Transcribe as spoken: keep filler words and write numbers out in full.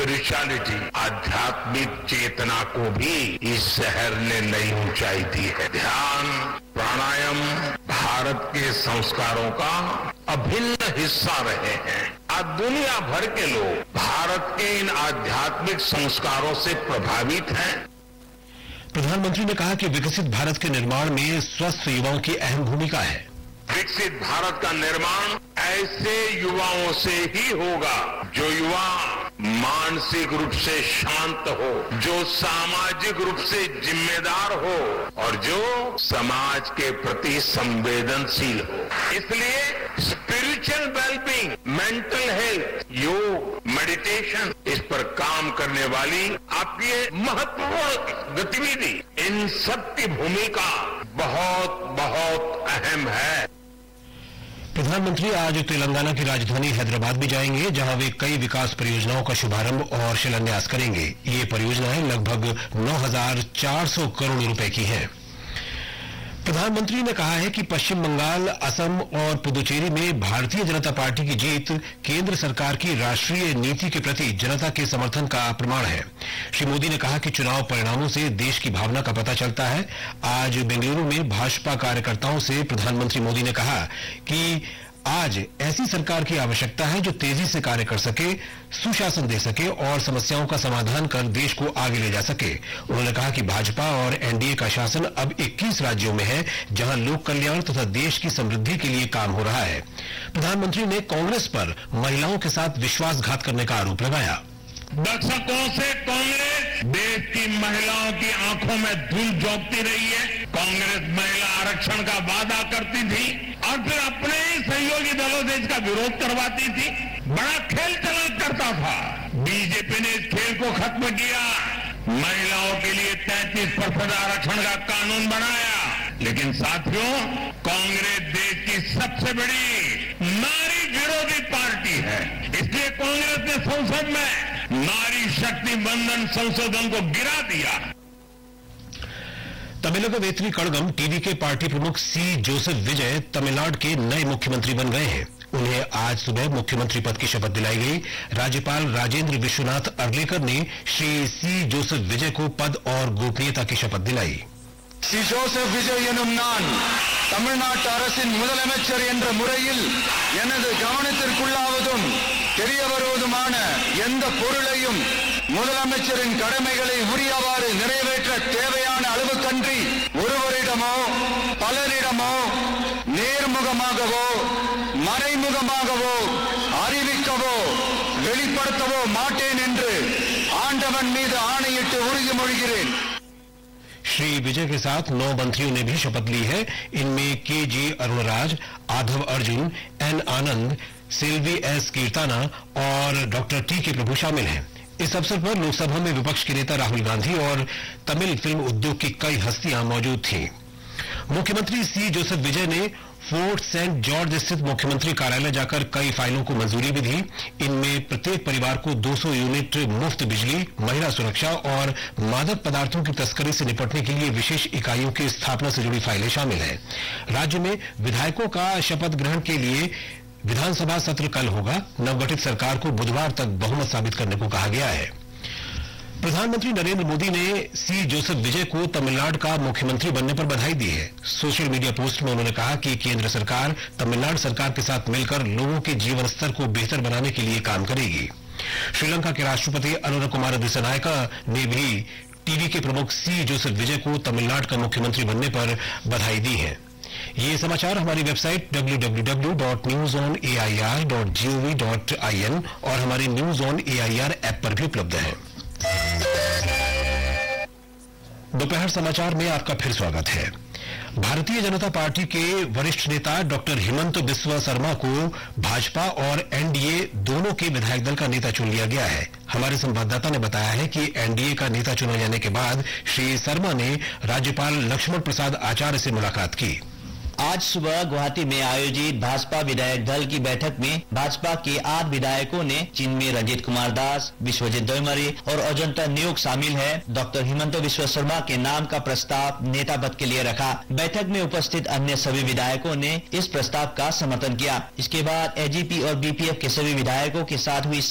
Spirituality, आध्यात्मिक चेतना को भी इस शहर ने नई ऊंचाई दी है। ध्यान, प्राणायाम भारत के संस्कारों का अभिन्न हिस्सा रहे हैं। आज दुनिया भर के लोग भारत के इन आध्यात्मिक संस्कारों से प्रभावित हैं। प्रधानमंत्री ने कहा कि विकसित भारत के निर्माण में स्वस्थ युवाओं की अहम भूमिका है। विकसित भारत का निर्माण ऐसे युवाओं से ही होगा जो युवा मानसिक रूप से शांत हो, जो सामाजिक रूप से जिम्मेदार हो और जो समाज के प्रति संवेदनशील हो। इसलिए स्पिरिचुअल वेलबींग, मेंटल हेल्थ, योग, मेडिटेशन, इस पर काम करने वाली आपकी महत्वपूर्ण गतिविधि, इन सब की भूमिका बहुत बहुत अहम है। प्रधानमंत्री आज तेलंगाना की राजधानी हैदराबाद भी जाएंगे, जहां वे कई विकास परियोजनाओं का शुभारंभ और शिलान्यास करेंगे। ये परियोजनाएं लगभग नौ हजार चार सौ करोड़ रुपए की हैं। प्रधानमंत्री ने कहा है कि पश्चिम बंगाल, असम और पुदुचेरी में भारतीय जनता पार्टी की जीत केंद्र सरकार की राष्ट्रीय नीति के प्रति जनता के समर्थन का प्रमाण है। श्री मोदी ने कहा कि चुनाव परिणामों से देश की भावना का पता चलता है। आज बेंगलुरु में भाजपा कार्यकर्ताओं से प्रधानमंत्री मोदी ने कहा कि आज ऐसी सरकार की आवश्यकता है जो तेजी से कार्य कर सके, सुशासन दे सके और समस्याओं का समाधान कर देश को आगे ले जा सके। उन्होंने कहा कि भाजपा और एनडीए का शासन अब इक्कीस राज्यों में है, जहां लोक कल्याण तथा देश की समृद्धि के लिए काम हो रहा है। प्रधानमंत्री ने कांग्रेस पर महिलाओं के साथ विश्वासघात करने का आरोप लगाया। दशकों से कांग्रेस देश की महिलाओं की आंखों में धूल झोंकती रही है। कांग्रेस महिला आरक्षण का वादा करती थी और फिर अपने ही सहयोगी दलों से इसका विरोध करवाती थी। बड़ा खेल चलन करता था। बीजेपी ने इस खेल को खत्म किया, महिलाओं के लिए तैंतीस प्रतिशत आरक्षण का कानून बनाया। लेकिन साथियों, कांग्रेस देश की सबसे बड़ी नारी विरोधी पार्टी है। इसलिए कांग्रेस ने संसद में नारी शक्ति बंधन संशोधन को गिरा दिया। तमिलनाडु वेत्री कड़गम टीवी के पार्टी प्रमुख सी जोसेफ विजय तमिलनाडु के नए मुख्यमंत्री बन गए हैं। उन्हें आज सुबह मुख्यमंत्री पद की शपथ दिलाई गई। राज्यपाल राजेंद्र विश्वनाथ अर्लेकर ने श्री सी जोसेफ विजय को पद और गोपनीयता की शपथ दिलाई। சி ஜோசப் விஜய் எனும் நான் தமிழ்நாட்டு அரசின் முதலமைச்சர் என்ற முறையில் எனது கவனத்திற்குள்ளாவதும் தெரிய வருவதுமான எந்த பொருளையும் முதலமைச்சரின் கடமைகளை உரியவாறு நிறைவேற்ற தேவையான அளவுக்கன்றி ஒருவரிடமோ பலரிடமோ நேர்முகமாகவோ மறைமுகமாகவோ அறிவிக்கவோ வெளிப்படுத்தவோ மாட்டேன் என்று ஆண்டவன் மீது ஆணையிட்டு உறுதிமொழிகிறேன்। श्री विजय के साथ नौ मंत्रियों ने भी शपथ ली है। इनमें के जी अरुणराज, आधव अर्जुन, एन आनंद, सिल्वी एस कीर्ताना और डॉक्टर टी के प्रभु शामिल हैं। इस अवसर पर लोकसभा में विपक्ष के नेता राहुल गांधी और तमिल फिल्म उद्योग की कई हस्तियां मौजूद थीं। मुख्यमंत्री सी जोसेफ विजय ने फोर्ट सेंट जॉर्ज स्थित मुख्यमंत्री कार्यालय जाकर कई फाइलों को मंजूरी भी दी। इनमें प्रत्येक परिवार को दो सौ यूनिट मुफ्त बिजली, महिला सुरक्षा और मादक पदार्थों की तस्करी से निपटने के लिए विशेष इकाइयों की स्थापना से जुड़ी फाइलें शामिल हैं। राज्य में विधायकों का शपथ ग्रहण के लिए विधानसभा सत्र कल होगा। नवगठित सरकार को बुधवार तक बहुमत साबित करने को कहा गया है। प्रधानमंत्री नरेंद्र मोदी ने सी जोसेफ विजय को तमिलनाडु का मुख्यमंत्री बनने पर बधाई दी है। सोशल मीडिया पोस्ट में उन्होंने कहा कि केंद्र सरकार तमिलनाडु सरकार के साथ मिलकर लोगों के जीवन स्तर को बेहतर बनाने के लिए काम करेगी। श्रीलंका के राष्ट्रपति अनुरा कुमार दिसानायका ने भी टीवी के प्रमुख सी जोसेफ विजय को तमिलनाडु का मुख्यमंत्री बनने पर बधाई दी है। ये समाचार हमारी website W W W dot news on A I R dot G O V dot I N और हमारे news on A I R app पर भी उपलब्ध है। दोपहर समाचार में आपका फिर स्वागत है। भारतीय जनता पार्टी के वरिष्ठ नेता डॉक्टर हिमंत बिस्वा शर्मा को भाजपा और एनडीए दोनों के विधायक दल का नेता चुन लिया गया है। हमारे संवाददाता ने बताया है कि एनडीए का नेता चुने जाने के बाद श्री शर्मा ने राज्यपाल लक्ष्मण प्रसाद आचार्य से मुलाकात की। आज सुबह गुवाहाटी में आयोजित भाजपा विधायक दल की बैठक में भाजपा के आठ विधायकों ने, जिनमें रंजीत कुमार दास, विश्वजीत दैमरी और अजंता न्योक शामिल है, डॉक्टर हिमंत बिस्वा शर्मा के नाम का प्रस्ताव नेता पद के लिए रखा। बैठक में उपस्थित अन्य सभी विधायकों ने इस प्रस्ताव का समर्थन किया। इसके बाद एजीपी और बीपीएफ के सभी विधायकों के साथ हुई